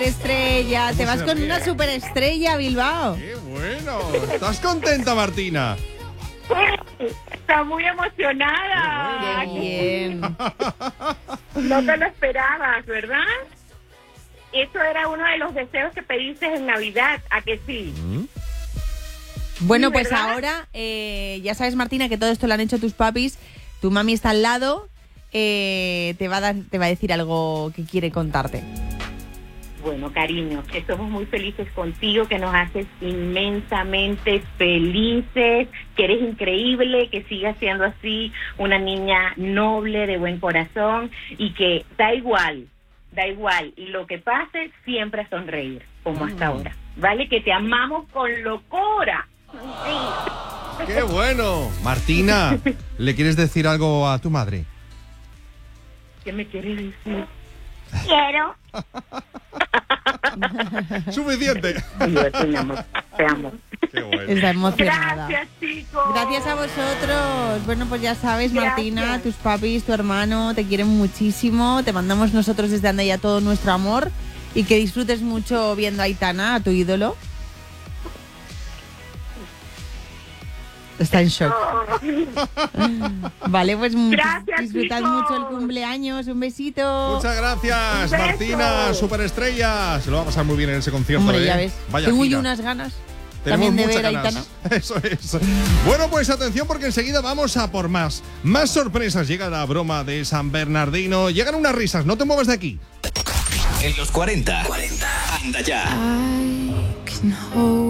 superestrella. Te vas con una superestrella, Bilbao. ¡Qué bueno! ¿Estás contenta, Martina? Está muy emocionada. Qué bien. No te lo esperabas, ¿verdad? Eso era uno de los deseos que pediste en Navidad, ¿a que sí? Bueno, Sí, pues ¿verdad? ahora ya sabes, Martina, que todo esto lo han hecho tus papis. Tu mami está al lado. Te va a decir algo que quiere contarte. Bueno, cariño, que somos muy felices contigo, que nos haces inmensamente felices, que eres increíble, que sigas siendo así, una niña noble, de buen corazón, y que da igual lo que pase, siempre a sonreír, como hasta ahora, ¿vale? Que te amamos con locura. Sí. ¡Qué bueno! Martina, ¿le quieres decir algo a tu madre? ¿Qué me quieres decir? Quiero. ¡Suficiente! Yo te amo, te amo. ¡Qué bueno! Está emocionada. Gracias, chicos. Gracias a vosotros. Bueno, pues ya sabes, Gracias. Martina, tus papis, tu hermano, te quieren muchísimo. Te mandamos nosotros desde Andaya todo nuestro amor y que disfrutes mucho viendo a Aitana, a tu ídolo. Está en shock. Vale, pues Gracias, disfrutad chicos. mucho el cumpleaños. Un besito. Muchas gracias, Un beso. Martina, superestrella. Se lo va a pasar muy bien en ese concierto. Hombre, ya ves. Vaya Tengo gira. yo unas ganas Tenemos también de muchas ver a ganas. Aitana. Eso es. Bueno, pues atención porque enseguida vamos a por más. Más sorpresas. Llega la broma de San Bernardino. Llegan unas risas. No te muevas de aquí. En los 40. Anda ya. I can hold